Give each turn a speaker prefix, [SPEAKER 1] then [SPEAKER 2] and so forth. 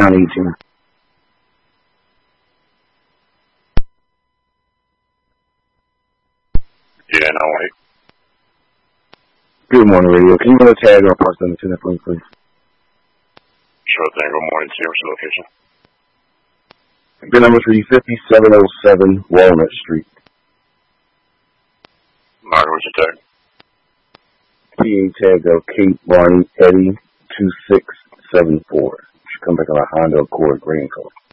[SPEAKER 1] 918.
[SPEAKER 2] Yeah, no way.
[SPEAKER 1] Good morning, radio. Can you run a tag or parts on the 10 for me, please?
[SPEAKER 2] Sure thing. Good morning to you. What's your location?
[SPEAKER 1] Good number for you, 5707 Walnut Street.
[SPEAKER 2] Margaret, what's your tag?
[SPEAKER 1] PA tag of Kate Barney Eddie 2674. Should come back on a Honda Accord gray in color.